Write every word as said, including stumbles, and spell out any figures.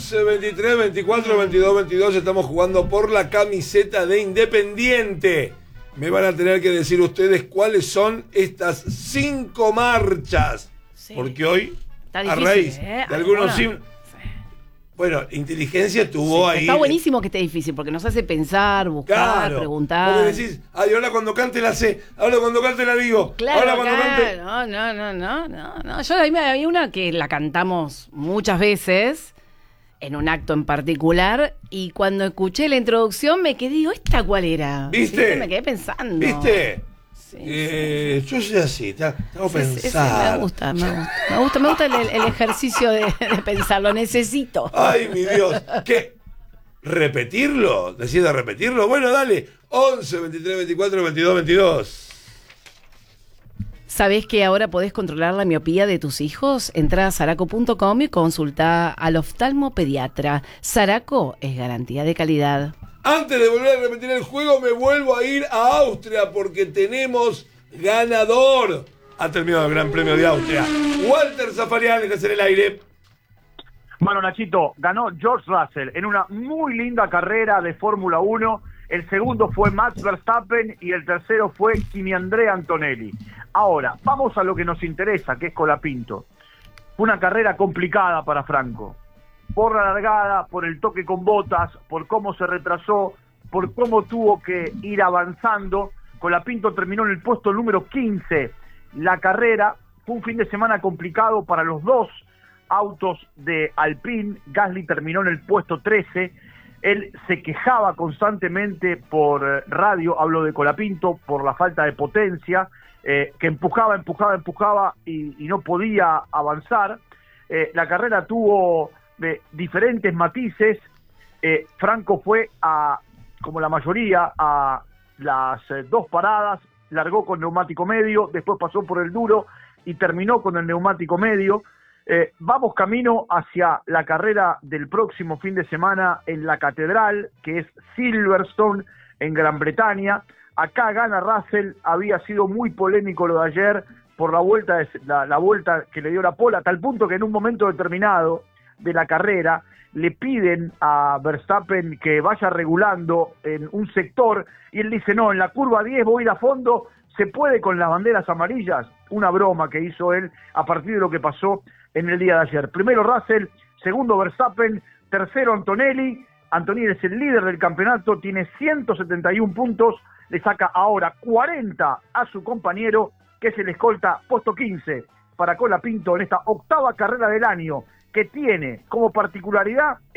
once, veintitrés, veinticuatro, veintidós, veintidós. Estamos jugando por la camiseta de Independiente. Me van a tener que decir ustedes cuáles son estas cinco marchas. Sí. Porque hoy, está difícil, a raíz ¿eh? de algunos... Sim... Bueno, inteligencia tuvo sí, ahí... Está buenísimo que esté difícil, porque nos hace pensar, buscar, claro, preguntar. Porque decís, ay, ahora cuando cante la sé, ahora cuando cante la digo, claro, ahora cuando claro. cante... No, no, no, no, no, no. Yo ahí me había una que la cantamos muchas veces, en un acto en particular, y cuando escuché la introducción me quedé, digo, ¿esta cuál era? ¿Viste? ¿Sí? Me quedé pensando. ¿Viste? Sí, eh, sí. Yo soy así, te hago sí, pensar. Sí, me gusta, me gusta. Me gusta, me gusta el, el ejercicio de, de pensar, lo necesito. Ay, mi Dios. ¿Qué? ¿Repetirlo? ¿Decide repetirlo? Bueno, dale. once, veintitrés, veinticuatro, veintidós, veintidós. ¿Sabés que ahora podés controlar la miopía de tus hijos? Entrá a Saraco punto com y consultá al oftalmopediatra. Saraco es garantía de calidad. Antes de volver a repetir el juego, me vuelvo a ir a Austria porque tenemos ganador. Ha terminado el Gran Premio de Austria. Walter Zafarian, que es en el aire. Bueno, Nachito, ganó George Russell en una muy linda carrera de Fórmula uno. El segundo fue Max Verstappen y el tercero fue Kimi Andrea Antonelli. Ahora, vamos a lo que nos interesa, que es Colapinto. Fue una carrera complicada para Franco. Por la largada, por el toque con botas, por cómo se retrasó, por cómo tuvo que ir avanzando. Colapinto terminó en el puesto número quince. La carrera fue un fin de semana complicado para los dos autos de Alpine. Gasly terminó en el puesto trece. Él se quejaba constantemente por radio, hablo de Colapinto, por la falta de potencia, eh, que empujaba, empujaba, empujaba y, y no podía avanzar. Eh, la carrera tuvo de diferentes matices. eh, Franco fue a, como la mayoría, a las eh, dos paradas, largó con neumático medio, después pasó por el duro y terminó con el neumático medio. Eh, vamos camino hacia la carrera del próximo fin de semana en la Catedral, que es Silverstone, en Gran Bretaña. Acá gana Russell. Había sido muy polémico lo de ayer por la vuelta, de, la, la vuelta que le dio la pole, a tal punto que en un momento determinado de la carrera le piden a Verstappen que vaya regulando en un sector y él dice, no, en la curva diez voy a ir a fondo, se puede con las banderas amarillas. Una broma que hizo él a partir de lo que pasó en el día de ayer. Primero Russell, segundo Verstappen, tercero Antonelli. Antonelli es el líder del campeonato, tiene ciento setenta y uno puntos, le saca ahora cuarenta a su compañero, que es el escolta puesto quince para Colapinto en esta octava carrera del año, que tiene como particularidad